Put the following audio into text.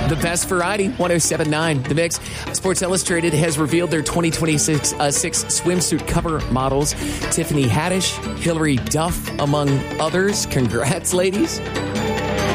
The best variety, 107.9 The Mix. Sports Illustrated has revealed their 2026 swimsuit cover models. Tiffany Haddish, Hilary Duff, among others. Congrats, ladies.